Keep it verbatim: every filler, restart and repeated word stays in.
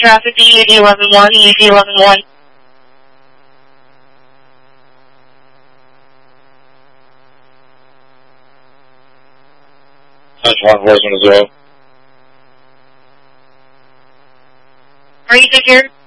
Traffic E D eleven one, E D eleven one. That's one four zero. Are you take care?